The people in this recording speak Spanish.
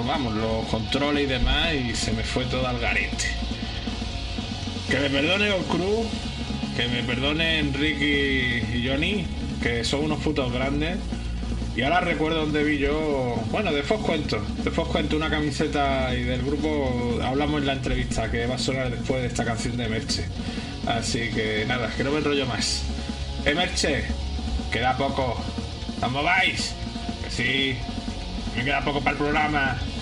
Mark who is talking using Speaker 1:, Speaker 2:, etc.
Speaker 1: vamos, los controles y demás, y se me fue todo al garete. Que me perdone Cruz, que me perdone Enrique y Johnny, que son unos putos grandes. Y ahora recuerdo donde vi yo. Bueno, después cuento una camiseta, y del grupo hablamos en la entrevista que va a sonar después de esta canción de Merche. Así que nada, que no me enrollo más. Merche, queda poco. ¿No mováis? Que sí, me queda poco para el programa.